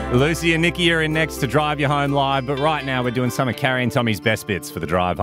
Lucy and Nikki are in next to drive you home live, but right now we're doing some of Carrie and Tommy's best bits for the drive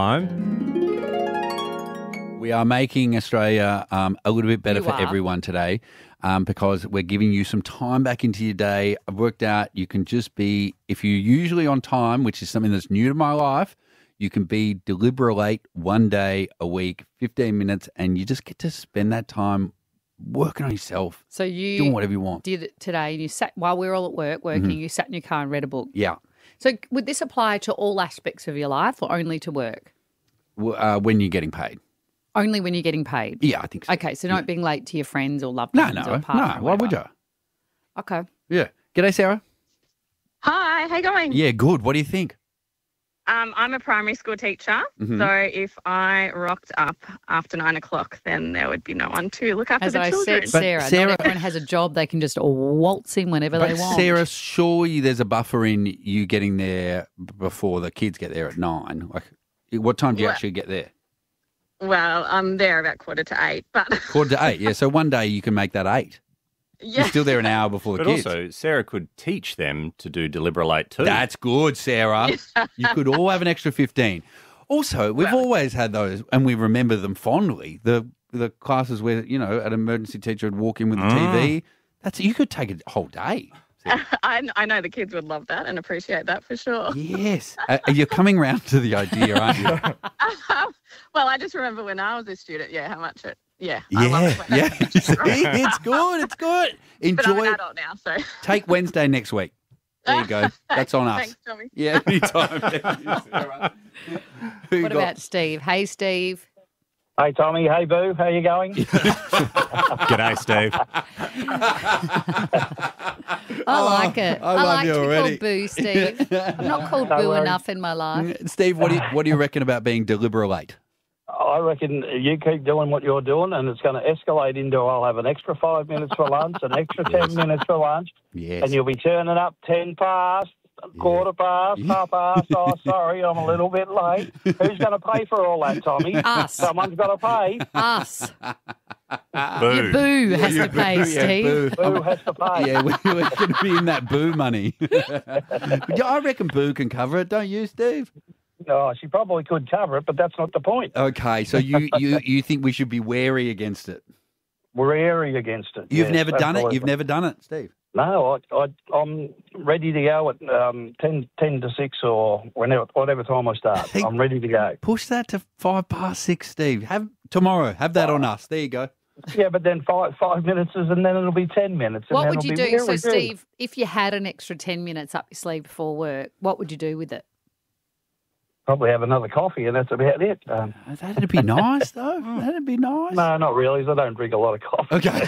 home. We are making Australia a little bit better for everyone today because we're giving you some time back into your day. I've worked out you can just be, if you're usually on time, which is something that's new to my life, you can be deliberate one day a week, 15 minutes, and you just get to spend that time working on yourself. So you doing whatever you want. Did it today, and you sat while we were all at work working. You sat in your car and read a book. Yeah. So would this apply to all aspects of your life, or only to work? When you're getting paid. Only when you're getting paid. Yeah, I think so. Okay, so not being late to your friends or loved ones or partner. No. Why would you? Okay. Yeah. G'day, Sarah. Hi, how you going? Yeah, good. What do you think? I'm a primary school teacher, so if I rocked up after 9 o'clock, then there would be no one to look after As the I children. said, Sarah, not everyone has a job. They can just waltz in whenever they want. Sarah, surely there's a buffer in you getting there before the kids get there at 9. Like, what time do you actually get there? Well, I'm there about 7:45, but 7:45, yeah. So one day you can make that 8. yeah. You're still there an hour before the But kids. also, Sarah could teach them to do deliberate too. That's good, Sarah. You could all have an extra 15. Also, we've always had those, and we remember them fondly. The classes where, an emergency teacher would walk in with the TV. You could take a whole day. I know the kids would love that and appreciate that for sure. Yes. You're coming round to the idea, aren't you? Well, I just remember when I was a student, how much it, I Yeah, love it when See, it's good. It's good. Enjoy But I'm an it. adult now, so. Take Wednesday next week. There you go. That's on us. Thanks, Tommy. Yeah, anytime. Thank you, Sarah. Who What about Steve? Hey, Steve. Hey, Tommy. Hey, Boo. How you going? G'day, Steve. I like it. I love like you to be already. called Boo, Steve. I'm not called No Boo worries. enough in my life. Steve, what do you reckon about being deliberate? I reckon you keep doing what you're doing, and it's going to escalate into I'll have an extra 5 minutes for lunch, an extra 10 minutes for lunch, Yes. and you'll be turning up 10 past, quarter past, half past. Oh, sorry, I'm a little bit late. Who's going to pay for all that, Tommy? Us. Someone's got to pay. Us. Boo. Your Boo has to pay, Yeah, Steve. Boo. Who has to pay? Yeah, we're going to be in that Boo money. Yeah, I reckon Boo can cover it, don't you, Steve? No, she probably could cover it, but that's not the point. Okay, so you think we should be wary against it? We're airy against it. You've yes, never done it? absolutely. You've never done it, Steve? No, I'm ready to go at 10 to 6 or whatever time I start. Hey. I'm ready to go. Push that to 6:05, Steve. Have that on us. There you go. Yeah, but then 5 minutes is, and then it'll be 10 minutes. And What then would you it'll be do? So, very good. Steve, if you had an extra 10 minutes up your sleeve before work, what would you do with it? Probably have another coffee, and that's about it. That'd be nice, though. That'd be nice. No, not really. 'Cause I don't drink a lot of coffee. Okay.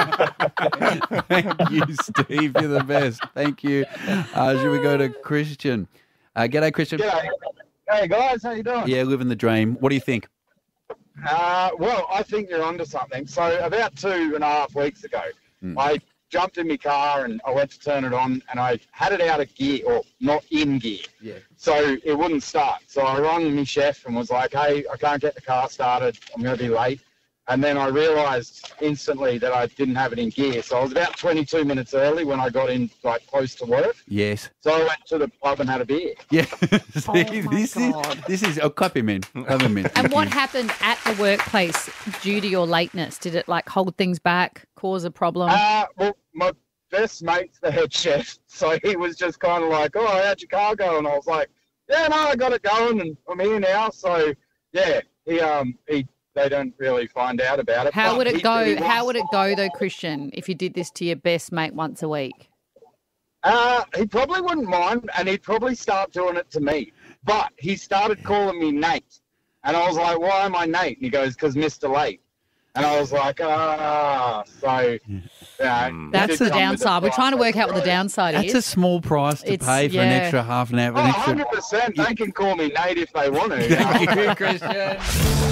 Thank you, Steve. You're the best. Thank you. Should we go to Christian? G'day, Christian. G'day. Hey guys, how you doing? Yeah, living the dream. What do you think? Well, I think you're onto something. So about 2.5 weeks ago, I jumped in my car and I went to turn it on and I had it out of gear, or not in gear. Yeah. So it wouldn't start. So I rang my chef and was like, hey, I can't get the car started. I'm going to be late. And then I realised instantly that I didn't have it in gear. So I was about 22 minutes early when I got in, like, close to work. Yes. So I went to the pub and had a beer. Yeah. my this is. Oh, clap him in. Clap him in. And Thank what you. happened at the workplace due to your lateness? Did it, hold things back, cause a problem? Well, my best mate's the head chef, so he was just kind of like, oh, how'd your car go? And I was like, yeah, no, I got it going, and I'm here now. So, yeah, they don't really find out about it. How But would it he go? said he How would wants- it go, though, Christian, if you did this to your best mate once a week? He probably wouldn't mind, and he'd probably start doing it to me. But he started calling me Nate, and I was like, why am I Nate? And he goes, because Mr. Late. And I was like, so, That's the downside. We're trying to work out what the downside That's a is. small price to It's- pay for an yeah. extra half an hour. Oh, An extra... 100%. They can call me Nate if they want to. Thank you, Christian.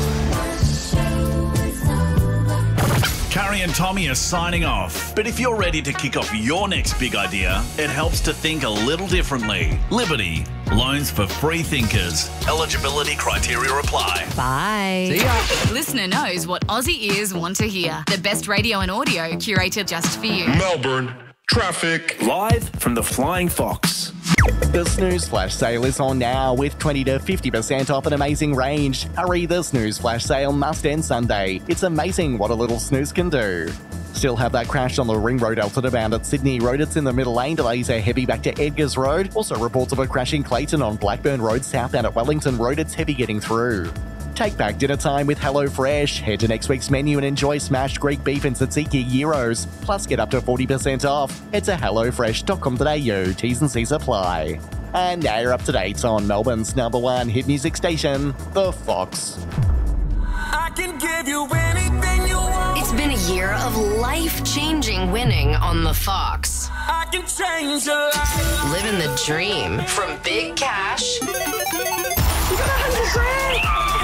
Carrie and Tommy are signing off. But if you're ready to kick off your next big idea, it helps to think a little differently. Liberty. Loans for free thinkers. Eligibility criteria apply. Bye. See ya. Listener knows what Aussie ears want to hear. The best radio and audio curated just for you. Melbourne, Traffic. Live from the Flying Fox. The Snooze Flash Sale is on now with 20 to 50% off an amazing range. Hurry, the Snooze Flash Sale must end Sunday. It's amazing what a little snooze can do. Still have that crash on the Ring Road Elton bound at Sydney Road. It's in the middle lane. Delays are heavy back to Edgars Road. Also reports of a crash in Clayton on Blackburn Road southbound at Wellington Road. It's heavy getting through. Take back dinner time with HelloFresh. Head to next week's menu and enjoy smashed Greek beef and tzatziki gyros. Plus get up to 40% off. Head to hellofresh.com.au. T's and C's apply. And now you're up to date on Melbourne's #1 hit music station, The Fox. I can give you anything you want. It's been a year of life-changing winning on The Fox. I can change your life. Living the dream from big cash. You got $100 grand.